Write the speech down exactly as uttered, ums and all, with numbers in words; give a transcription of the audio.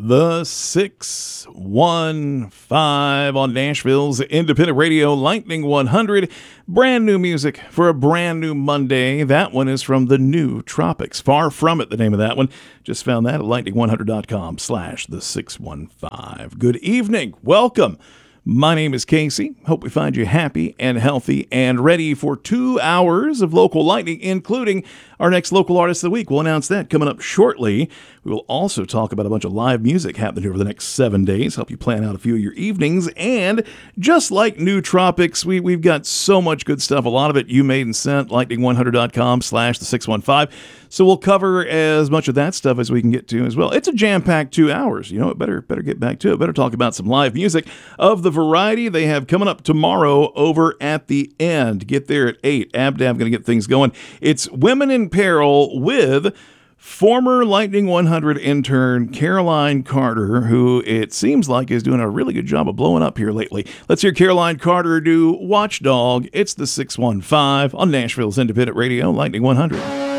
The six one five on Nashville's Independent Radio, Lightning one hundred. Brand new music for a brand new Monday. That one is from the New Tropics. Far From It, the name of that one. Just found that at lightning one hundred dot com slash the six one five. Good evening. Welcome. My name is Casey. Hope we find you happy and healthy and ready for two hours of local lightning, including our next local artist of the week. We'll announce that coming up shortly. We will also talk about a bunch of live music happening over the next seven days, help you plan out a few of your evenings. And just like New Tropics, we, we've got so much good stuff. A lot of it you made and sent, lightning one hundred dot com slash the six one five. So we'll cover as much of that stuff as we can get to as well. It's a jam-packed two hours. You know, it better better get back to it. Better talk about some live music of the variety they have coming up tomorrow over at the End. Get there at eight. Abdab going to get things going. It's Women in Peril with former Lightning one hundred intern Caroline Carter, who it seems like is doing a really good job of blowing up here lately. Let's hear Caroline Carter do Watchdog. It's the six one five on Nashville's Independent Radio, Lightning one hundred.